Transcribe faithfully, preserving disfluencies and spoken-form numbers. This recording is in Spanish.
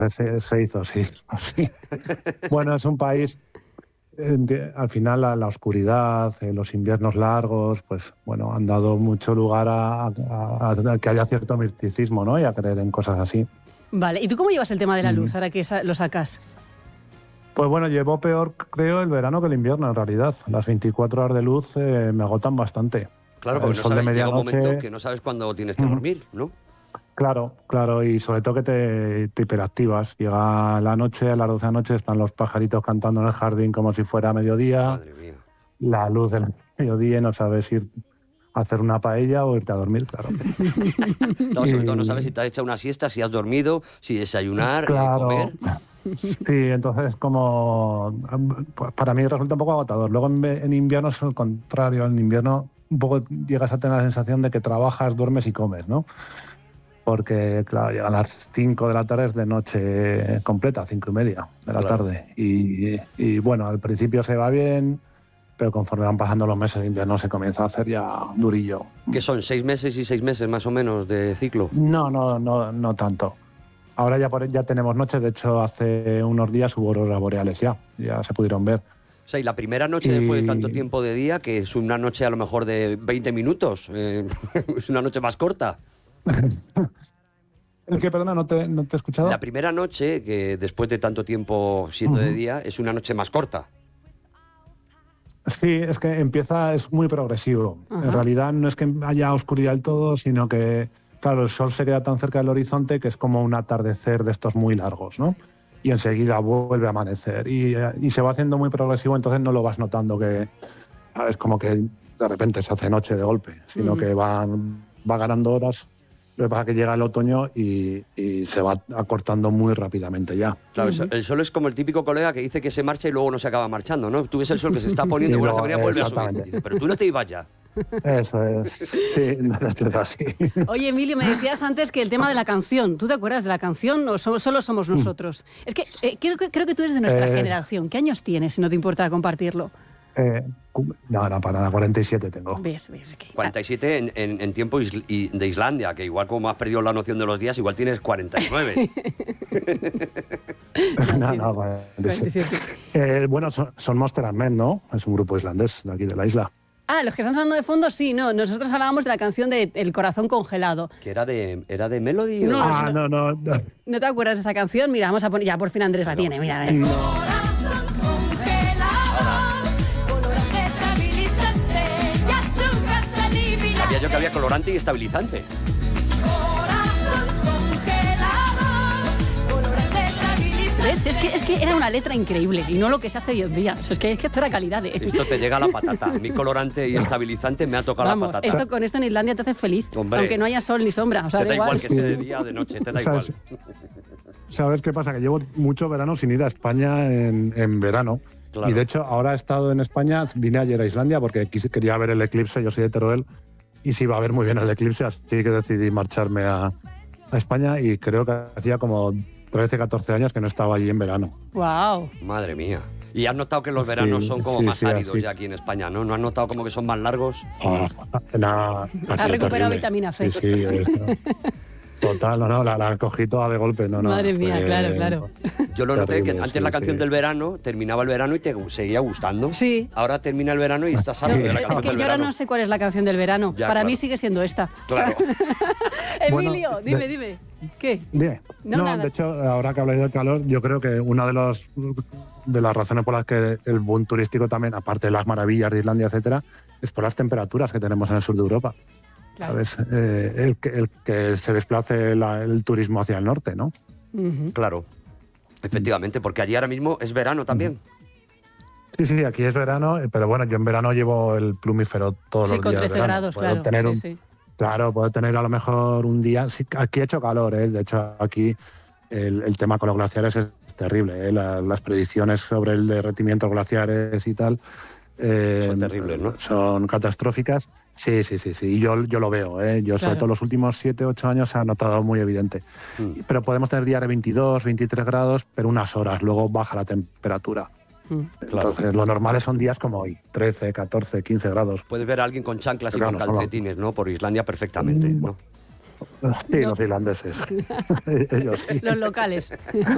se, se hizo, sí. sí. Bueno, es un país, eh, al final la, la oscuridad, eh, los inviernos largos, pues bueno, han dado mucho lugar a, a, a que haya cierto misticismo, ¿no? Y a creer en cosas así. Vale, ¿y tú cómo llevas el tema de la luz, Mm. ahora que sa- lo sacas? Pues bueno, llevo peor, creo, el verano que el invierno, en realidad. Las veinticuatro horas de luz eh, me agotan bastante. Claro, El porque no sol de sabes, llega un medianoche- momento que no sabes cuándo tienes que Ujú. dormir, ¿no? Claro, claro, y sobre todo que te, te hiperactivas. Llega la noche, a las doce de la noche están los pajaritos cantando en el jardín como si fuera mediodía. Madre mía. La luz del mediodía y no sabes ir a hacer una paella o irte a dormir, claro. No, sobre todo no Y- sabes si te has echado una siesta, si has dormido, si desayunar, eh, Claro. comer. Sí, entonces como pues para mí resulta un poco agotador. Luego en, ve- en invierno es el contrario. En invierno un poco llegas a tener la sensación de que trabajas, duermes y comes, ¿no? Porque, claro, llegan las cinco de la tarde, es de noche completa, cinco y media de la Claro. tarde. Y, y, bueno, al principio se va bien, pero conforme van pasando los meses de invierno se comienza a hacer ya durillo. Que son seis meses y seis meses más o menos de ciclo. No, no, no, no tanto. Ahora ya, por, ya tenemos noches, de hecho hace unos días hubo auroras boreales ya, ya se pudieron ver. O sea, y la primera noche Y- después de tanto tiempo de día, que es una noche a lo mejor de veinte minutos, eh, es una noche más corta. ¿El que, perdona, no te, no te he escuchado? La primera noche, que después de tanto tiempo siendo de Ujú. día, es una noche más corta. Sí, es que empieza, es muy progresivo. Ajá. En realidad no es que haya oscuridad del todo, sino que, claro, el sol se queda tan cerca del horizonte que es como un atardecer de estos muy largos, ¿no? Y enseguida vuelve a amanecer. Y, eh, y se va haciendo muy progresivo, entonces no lo vas notando que, es como que de repente se hace noche de golpe, sino Ujú. que van, va ganando horas. Lo que pasa es que llega el otoño y, y se va acortando muy rápidamente ya. Claro, Ujú. el sol es como el típico colega que dice que se marcha y luego no se acaba marchando, ¿no? Tú ves el sol que se está poniendo Sí, y por la no, seguridad vuelve a subir. exactamente. Dice, pero tú no te ibas ya. Eso es, sí, no es así. Oye, Emilio, me decías antes que el tema de la canción, ¿tú te acuerdas de la canción o so- solo somos nosotros? Es que eh, creo, que creo que tú eres de nuestra Eh. generación. ¿Qué años tienes, si no te importa compartirlo? Eh, cu- no, no, para nada, cuarenta y siete tengo. ¿Ves? ¿Ves? Que- cuarenta y siete en, en, en tiempo isl- y- de Islandia, que igual como has perdido la noción de los días, igual tienes cuarenta y nueve. no, no, cuarenta y siete. cuarenta y siete. Eh, bueno, son, son Monster and Men, ¿no? Es un grupo islandés de aquí de la isla. Ah, los que están sonando de fondo, sí, no. Nosotros hablábamos de la canción de El corazón congelado. que era de, era de Melody. No, o- no, Ah, no, no, no. ¿No te acuerdas de esa canción? Mira, vamos a poner... Ya, por fin Andrés la tiene, mira, a ver. Corazón congelado, colorante estabilizante y azúcar salivina. Sabía yo que había colorante y estabilizante. Corazón congelado, colorante estabilizante. ¿Ves? Es que, es que era una letra increíble y no lo que se hace hoy en día. O sea, es que, es que esto era calidad. ¿eh? Esto te llega a la patata. A mí colorante y estabilizante me ha tocado Vamos, la patata. esto, con esto en Islandia te hace feliz. Hombre. Aunque no haya sol ni sombra. O sea, Te da da igual igual. que sea de día o de noche, te da igual. ¿Sabes? ¿Sabes qué pasa? Que llevo mucho verano sin ir a España en, en verano. Claro. Y de hecho, ahora he estado en España, vine ayer a Islandia porque quise, quería ver el eclipse, yo soy de Teruel, y se iba a ver muy bien el eclipse, así que decidí marcharme a, a España y creo que hacía como trece, catorce años que no estaba allí en verano. Wow. Madre mía. Y has notado que los veranos Sí, son como sí, más sí, áridos así. ya aquí en España, ¿no? ¿No has notado como que son más largos? Ah, nada, ha sido recuperado terrible. vitamina C. Sí, sí. es- total, no, no, la, la cogí toda de golpe. No, no, Madre mía, fue- claro, claro. Yo lo noté Terrible, que antes sí, la canción sí. del verano, terminaba el verano y te gu- seguía gustando. Sí. Ahora termina el verano y estás harto No, de la es canción que del yo ahora verano. no sé cuál es la canción del verano. Ya, Para claro. mí sigue siendo esta. Claro. Emilio, Bueno, dime, de- dime. ¿Qué? Dime. No, No, nada. de hecho, ahora que habláis del calor, yo creo que una de los de las razones por las que el boom turístico también, aparte de las maravillas de Islandia, etcétera, es por las temperaturas que tenemos en el sur de Europa. Claro. ¿Sabes? Eh, el, que, el que se desplace la- el turismo hacia el norte, ¿no? Ujú. Claro, efectivamente, porque allí ahora mismo es verano también. Sí, sí, aquí es verano, eh, pero bueno, yo en verano llevo el plumífero todos Sí, los con días. de trece verano. grados, Puedo claro. tener Sí, un- sí. Claro, puedo tener a lo mejor un día. Sí, aquí ha hecho calor, ¿eh? De hecho, aquí el, el tema con los glaciares es terrible, ¿eh? La- las predicciones sobre el derretimiento de los glaciares y tal. eh, Son terribles, ¿no? Son catastróficas. Sí, sí, sí, sí. Y yo, yo lo veo, ¿eh? Yo, Claro. sobre todo los últimos siete, ocho años, se ha notado muy evidente. Mm. Pero podemos tener días de veintidós, veintitrés grados, pero unas horas, luego baja la temperatura. Mm. Claro. Entonces, lo normal son días como hoy, trece, catorce, quince grados. Puedes ver a alguien con chanclas y Claro, con no solo- calcetines, ¿no? Por Islandia perfectamente, ¿no? Sí, los irlandeses. Ellos sí. Los locales.